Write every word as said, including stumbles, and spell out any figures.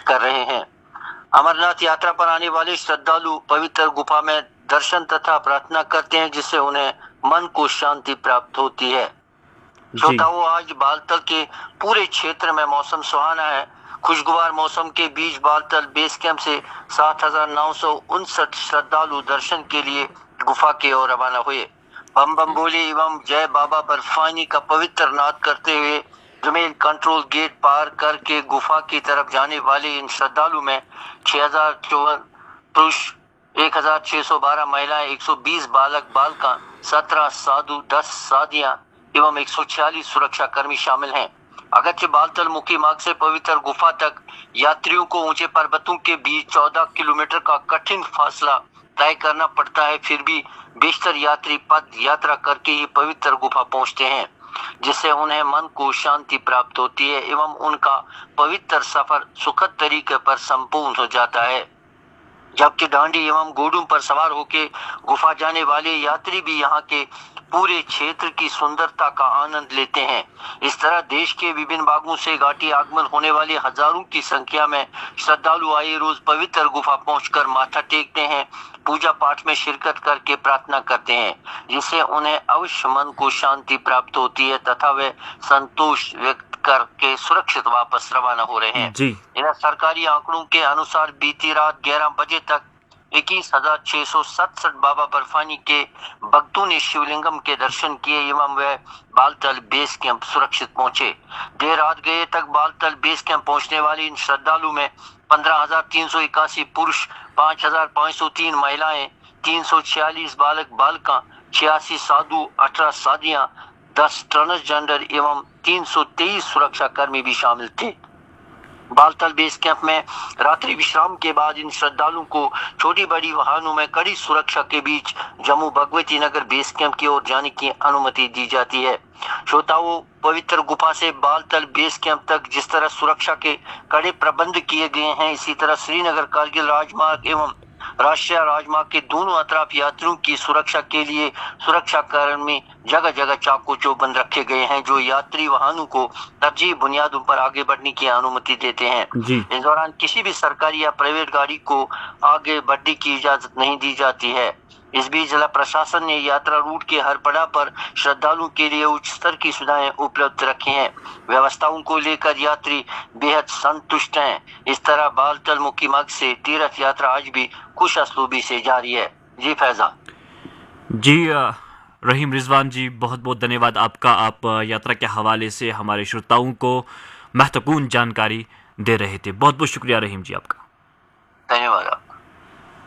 कर रहे हैं। अमरनाथ यात्रा पर आने वाले श्रद्धालु पवित्र गुफा में दर्शन तथा प्रार्थना करते हैं, जिससे उन्हें मन को शांति प्राप्त होती है। श्रोताओं, आज बालतल के पूरे क्षेत्र में मौसम सुहाना है। खुशगवार मौसम के बीच बालतल बेस कैंप से सात हजार नौ सौ उनसठ श्रद्धालु दर्शन के लिए गुफा की ओर रवाना हुए। बम बम बोले एवं जय बाबा बर्फानी का पवित्र नाद करते हुए जमीन कंट्रोल गेट पार करके गुफा की तरफ जाने वाले इन श्रद्धालु में छह हजार चौवन पुरुष, एक हजार छह सौ बारह महिलाएं, एक सौ बीस बालक बालिका, सत्रह साधु, दस साधियां एवं एक सौ छियालीस सुरक्षा कर्मी शामिल हैं। अगरचे बालतल मुख्य मार्ग से पवित्र गुफा तक यात्रियों को ऊंचे पर्वतों के बीच चौदह किलोमीटर का कठिन फासला तय करना पड़ता है, फिर भी बेशतर यात्री पद यात्रा करके ही पवित्र गुफा पहुंचते हैं, जिससे उन्हें मन को शांति प्राप्त होती है एवं उनका पवित्र सफर सुखद तरीके पर संपूर्ण हो जाता है। जबकि डांडी एवं घोड़ों पर सवार होकर गुफा जाने वाले यात्री भी यहाँ के पूरे क्षेत्र की सुंदरता का आनंद लेते हैं। इस तरह देश के विभिन्न भागों से घाटी आगमन होने वाले हजारों की संख्या में श्रद्धालु आए रोज पवित्र गुफा पहुंचकर माथा टेकते हैं, पूजा पाठ में शिरकत करके प्रार्थना करते हैं, जिससे उन्हें अवश्य मन को शांति प्राप्त होती है तथा वे संतोष व्यक्त करके सुरक्षित वापस रवाना हो रहे हैं। जी। इधर सरकारी आंकड़ों के अनुसार बीती रात ग्यारह बजे तक इक्कीस हजार छह सौ सड़सठ बाबा बर्फानी के भक्तों ने शिवलिंगम के दर्शन किए एवं वे बालतल बेस कैंप सुरक्षित पहुंचे। देर रात गए तक बालतल बेस कैंप पहुंचने वाले इन श्रद्धालु में पंद्रह हजार तीन सौ इक्यासी पुरुष, पाँच हजार पाँच सौ तीन महिलाएं, तीन सौ छियालीस बालक बालिका, छियासी साधु, अठारह साधियां, दस ट्रांसजेंडर एवं तीन सौ तेईस सुरक्षा कर्मी भी शामिल थे। बालतल बेस कैंप में रात्रि विश्राम के बाद इन श्रद्धालुओं को छोटी बड़ी वाहनों में कड़ी सुरक्षा के बीच जम्मू भगवती नगर बेस कैंप की ओर जाने की अनुमति दी जाती है। श्रोताओं, पवित्र गुफा से बालतल बेस कैंप तक जिस तरह सुरक्षा के कड़े प्रबंध किए गए हैं, इसी तरह श्रीनगर कारगिल राजमार्ग एवं राष्ट्रीय राजमार्ग के दोनों अतराफ यात्रियों की सुरक्षा के लिए सुरक्षा कर्मी जगह जगह चाको चौबंद रखे गए हैं, जो यात्री वाहनों को तरजीह बुनियादों पर आगे बढ़ने की अनुमति देते हैं। इस दौरान किसी भी सरकारी या प्राइवेट गाड़ी को आगे बढ़ने की इजाजत नहीं दी जाती है। इस बीच जिला प्रशासन ने यात्रा रूट के हर पड़ाव पर श्रद्धालुओं के लिए उच्च स्तर की सुविधाएं उपलब्ध रखी हैं। व्यवस्थाओं को लेकर यात्री बेहद संतुष्ट हैं। इस तरह बालतल मुख्य मार्ग से तीर्थ यात्रा आज भी खुश असलूबी से जारी है। जी फैजा। जी रहीम रिजवान जी, बहुत बहुत धन्यवाद आपका। आप यात्रा के हवाले से हमारे श्रोताओं को महत्वपूर्ण जानकारी दे रहे थे। बहुत बहुत शुक्रिया रहीम जी आपका। धन्यवाद।